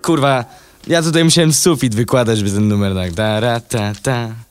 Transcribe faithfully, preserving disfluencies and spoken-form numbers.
kurwa, ja tutaj musiałem sufit wykładać, by ten numer tak, ta, ra, ta, ta.